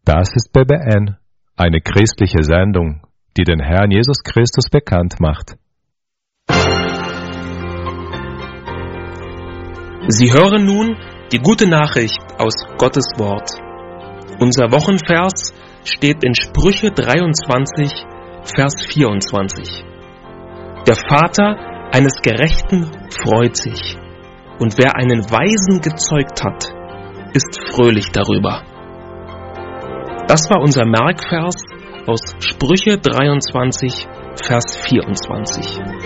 Das ist BBN, eine christliche Sendung, die den Herrn Jesus Christus bekannt macht. Sie hören nun die gute Nachricht aus Gottes Wort. Unser Wochenvers steht in Sprüche 23, Vers 24. Der Vater eines Gerechten freut sich, und wer einen Weisen gezeugt hat, ist fröhlich darüber. Das war unser Merkvers aus Sprüche 23, Vers 24.